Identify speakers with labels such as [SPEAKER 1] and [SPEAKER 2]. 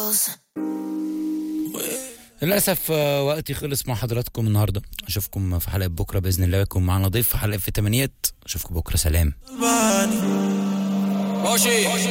[SPEAKER 1] للأسف وقتي خلص مع حضراتكم النهاردة. أشوفكم في حلقة بكرة بإذن الله، يكون معنا ضيف في حلقة في التمانيات. أشوفكم بكرة، سلام.